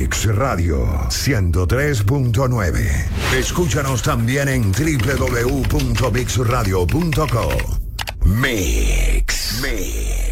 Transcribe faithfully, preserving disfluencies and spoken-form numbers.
Mix Radio ciento tres punto nueve. Escúchanos también en doble u doble u doble u punto mix radio punto co. Mix. Mix.